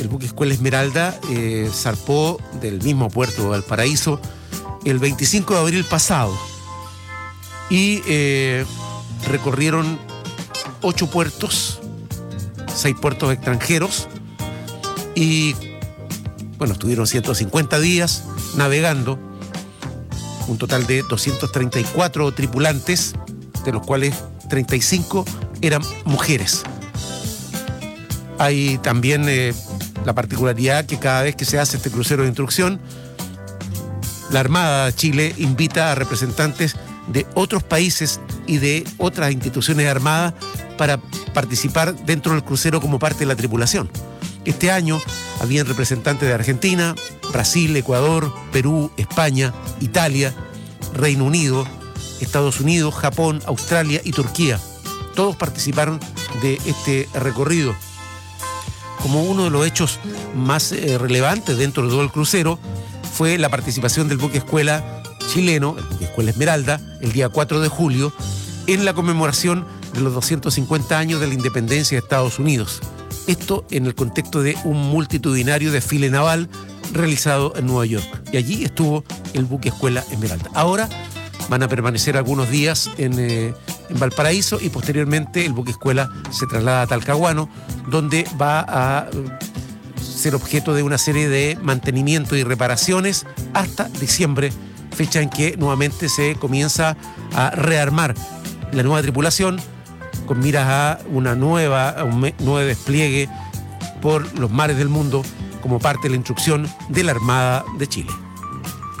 el buque Escuela Esmeralda zarpó del mismo puerto de Valparaíso el 25 de abril pasado y recorrieron 8 puertos, 6 puertos extranjeros y, bueno, estuvieron 150 días navegando, un total de 234 tripulantes, de los cuales 35 eran mujeres. Hay también la particularidad que cada vez que se hace este crucero de instrucción, la Armada de Chile invita a representantes de otros países y de otras instituciones armadas para participar dentro del crucero como parte de la tripulación. Este año habían representantes de Argentina, Brasil, Ecuador, Perú, España, Italia, Reino Unido, Estados Unidos, Japón, Australia y Turquía. Todos participaron de este recorrido. Como uno de los hechos más relevantes dentro de todo el crucero fue la participación del buque escuela chileno, el buque Escuela Esmeralda, el día 4 de julio, en la conmemoración de los 250 años de la independencia de Estados Unidos. Esto en el contexto de un multitudinario desfile naval realizado en Nueva York. Y allí estuvo el buque Escuela Esmeralda. Ahora van a permanecer algunos días en Valparaíso y posteriormente el buque escuela se traslada a Talcahuano, donde va a ser objeto de una serie de mantenimiento y reparaciones hasta diciembre, fecha en que nuevamente se comienza a rearmar la nueva tripulación con miras a un nuevo despliegue por los mares del mundo como parte de la instrucción de la Armada de Chile.